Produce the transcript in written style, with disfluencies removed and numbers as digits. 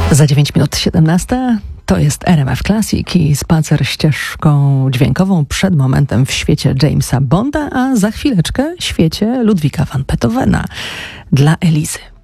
Za 9 minut 17 to jest RMF Classic i spacer ścieżką dźwiękową przed momentem w świecie Jamesa Bonda, a za chwileczkę w świecie Ludwika van Beethovena dla Elizy.